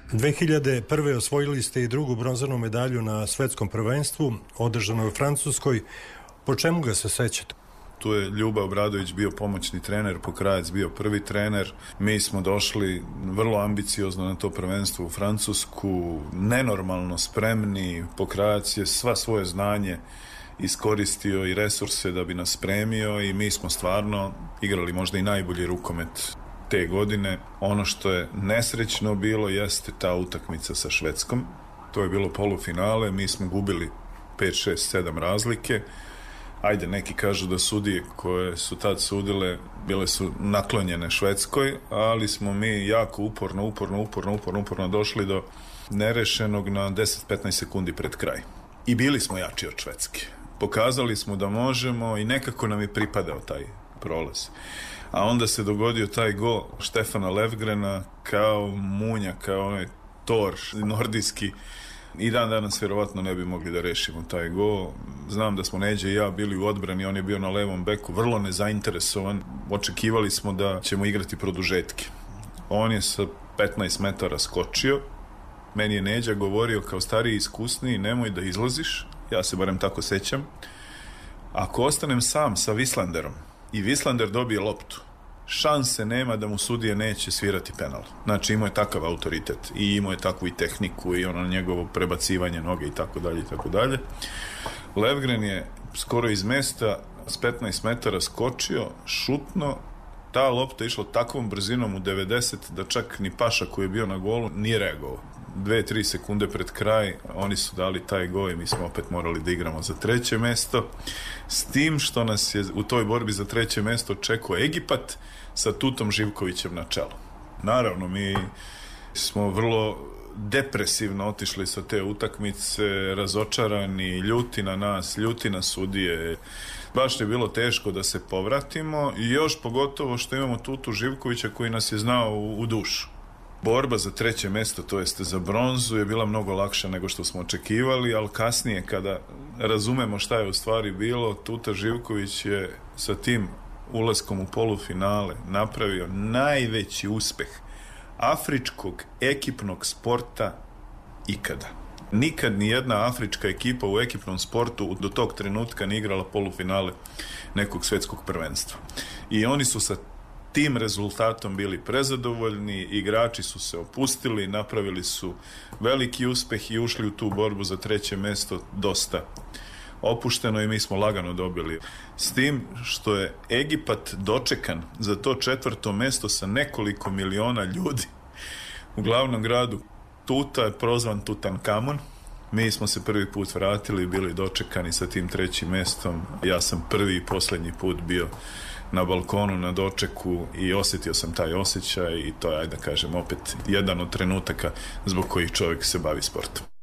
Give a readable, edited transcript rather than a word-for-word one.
2001. osvojili ste i drugu bronzanu medalju na svetskom prvenstvu, održanoj u Francuskoj. Po čemu ga se sećate? Tu je Ljuba Obradović bio pomoćni trener, Pokrajac bio prvi trener. Mi smo došli vrlo ambiciozno na to prvenstvo u Francusku, nenormalno spremni. Pokrajac je sva svoje znanje iskoristio i resurse da bi nas spremio i mi smo stvarno igrali možda i najbolji rukomet te godine. Ono što je nesrećno bilo jeste ta utakmica sa Švedskom. To je bilo polufinale, mi smo gubili 5, 6, 7 razlike. Ajde, neki kažu da sudije koje su tad sudile bile su naklonjene Švedskoj, ali smo mi jako uporno došli do nerešenog na 10-15 sekundi pred kraj. I bili smo jači od Švedske. Pokazali smo da možemo i nekako nam je pripadao taj prolaz. A onda se dogodio taj gol Štefana Levgrena kao munja, kao onaj Thor nordijski. I dan danas vjerovatno ne bi mogli da rešimo taj gol. Znam da smo Neđe i ja bili u odbrani, on je bio na levom beku, vrlo nezainteresovan. Očekivali smo da ćemo igrati produžetke. On je sa 15 metara skočio. Meni je Neđa govorio kao stariji iskusniji, nemoj da izlaziš, ja se barem tako sećam. Ako ostanem sam sa Vislanderom i Vislander dobije loptu, šanse nema da mu sudije neće svirati penal. Znači imao je takav autoritet i imao je takvu i tehniku i ono njegovo prebacivanje noge i tako dalje. Levgren je skoro iz mesta s 15 metara skočio, šutno, ta lopta je išla takvom brzinom u 90 da čak ni Paša koji je bio na golu nije reagovao. 2-3 sekunde pred kraj oni su dali taj gol i mi smo opet morali da igramo za treće mesto, s tim što nas je u toj borbi za treće mesto čekao Egipat sa Tutom Živkovićem na čelu. Naravno, mi smo vrlo depresivno otišli sa te utakmice, razočarani, ljuti na nas, ljuti na sudije. Baš je bilo teško da se povratimo i još pogotovo što imamo Tutu Živkovića koji nas je znao u dušu. Borba za treće mesto, to jest za bronzu, je bila mnogo lakša nego što smo očekivali, ali kasnije kada razumemo šta je u stvari bilo, Tuta Živković je sa tim ulaskom u polufinale napravio najveći uspeh afričkog ekipnog sporta ikada. Nikad ni jedna afrička ekipa u ekipnom sportu do tog trenutka nije igrala polufinale nekog svetskog prvenstva. I oni su sa tim rezultatom bili prezadovoljni, igrači su se opustili, napravili su veliki uspeh i ušli u tu borbu za treće mesto dosta opušteno i mi smo lagano dobili. S tim što je Egipat dočekan za to četvrto mesto sa nekoliko miliona ljudi u glavnom gradu. Tuta je prozvan Tutankamon. Mi smo se prvi put vratili i bili dočekani sa tim trećim mestom. Ja sam prvi i posljednji put bio na balkonu na dočeku i osjetio sam taj osjećaj i to je, ajde da kažem, opet jedan od trenutaka zbog kojih čovjek se bavi sportom.